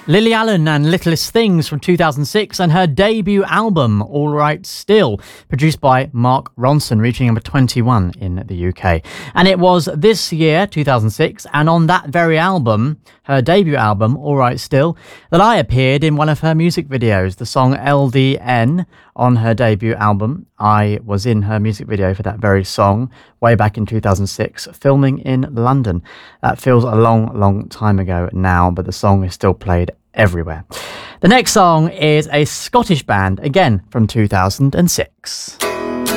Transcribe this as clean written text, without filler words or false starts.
Lily Allen and Littlest Things from 2006 and her debut album, All Right Still, produced by Mark Ronson, reaching number 21 in the UK. And it was this year, 2006, and on that very album, her debut album, All Right Still, that I appeared in one of her music videos, the song LDN on her debut album. I was in her music video for that very song way back in 2006, filming in London. That feels a long time ago now, but the song is still played everywhere. The next song is a Scottish band, again from 2006.